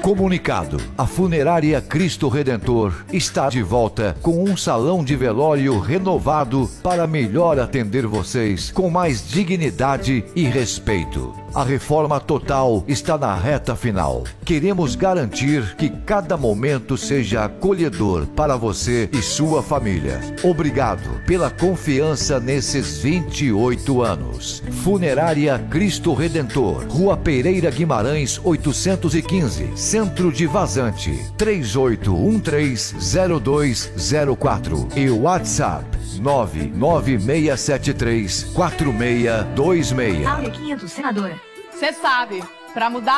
Comunicado: a Funerária Cristo Redentor está de volta com um salão de velório renovado para melhor atender vocês com mais dignidade e respeito. A reforma total está na reta final. Queremos garantir que cada momento seja acolhedor para você e sua família. Obrigado pela confiança nesses 28 anos. Funerária Cristo Redentor, Rua Pereira Guimarães, 815, Centro de Vazante, 38130204 e WhatsApp 996734626. Áurea 500, senadora. Você sabe, pra mudar